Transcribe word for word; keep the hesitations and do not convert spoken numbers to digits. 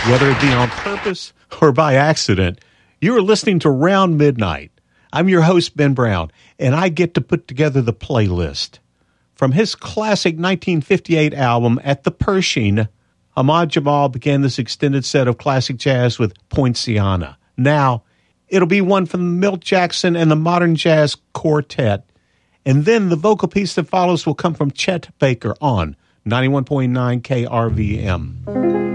Whether it be on purpose or by accident, you are listening to Round Midnight. I'm your host, Ben Brown, and I get to put together the playlist. From his classic nineteen fifty-eight album, At the Pershing, Ahmad Jamal began this extended set of classic jazz with Poinciana. Now, it'll be one from Milt Jackson and the Modern Jazz Quartet. And then the vocal piece that follows will come from Chet Baker on ninety-one point nine K R V M.